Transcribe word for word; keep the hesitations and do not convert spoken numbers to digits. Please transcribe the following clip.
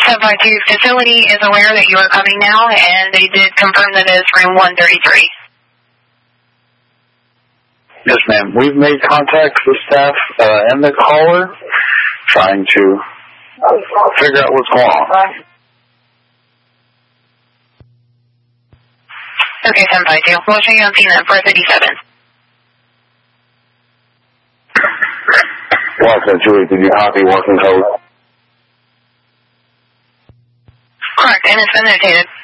seven five two facility is aware that you are coming now, and they did confirm that it is room one thirty-three. Yes, ma'am. We've made contact with staff uh, and the caller, trying to figure out what's going on. Okay, seven five two. We'll show you on scene at four fifty-seven. What's Julie? Did you copy working code? Correct, and it's been notated.